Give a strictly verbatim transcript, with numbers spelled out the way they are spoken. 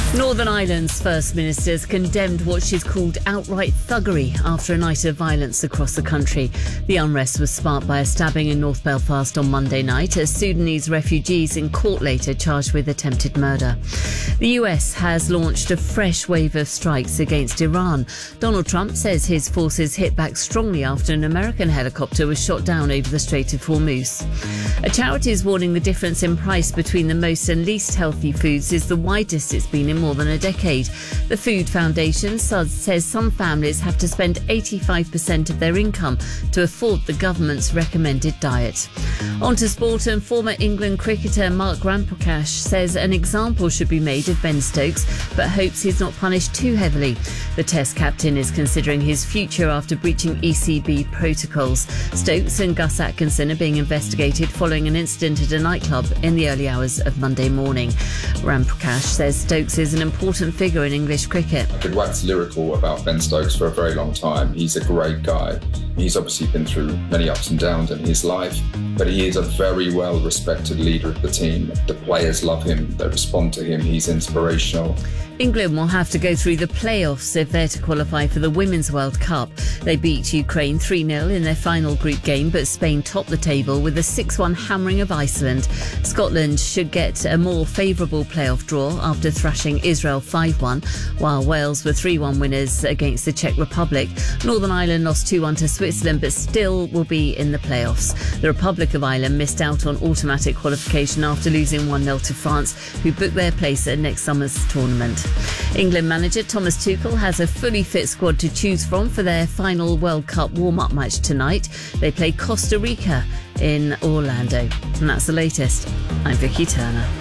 Northern Ireland's First Minister has condemned what she's called outright thuggery after a night of violence across the country. The unrest was sparked by a stabbing in North Belfast on Monday night as Sudanese refugees in court later charged with attempted murder. The U S has launched a fresh wave of strikes against Iran. Donald Trump says his forces hit back strongly after an American helicopter was shot down over the Strait of Hormuz. A charity is warning the difference in price between the most and least healthy foods is the widest it's been in more than a decade. The Food Foundation says some families have to spend eighty-five percent of their income to afford the government's recommended diet. On to sport, and former England cricketer Mark Ramprakash says an example should be made of Ben Stokes, but hopes he's not punished too heavily. The Test captain is considering his future after breaching E C B protocols. Stokes and Gus Atkinson are being investigated following an incident at a nightclub in the early hours of Monday morning. Ramprakash says Stokes is an important figure in English cricket. I could wax lyrical about Ben Stokes for a very long time. He's a great guy. He's obviously been through many ups and downs in his life, but he is a very well-respected leader of the team. The players love him. They respond to him. He's inspirational. England will have to go through the playoffs if they're to qualify for the Women's World Cup. They beat Ukraine three nil in their final group game, but Spain topped the table with a six one hammering of Iceland. Scotland should get a more favourable playoff draw after thrashing Israel five one, while Wales were three one winners against the Czech Republic. Northern Ireland lost two one to Switzerland, but still will be in the playoffs. The Republic of Ireland missed out on automatic qualification after losing one nil to France, who booked their place at next summer's tournament. England manager Thomas Tuchel has a fully fit squad to choose from for their final World Cup warm-up match tonight. They play Costa Rica in Orlando. And that's the latest. I'm Vicky Turner.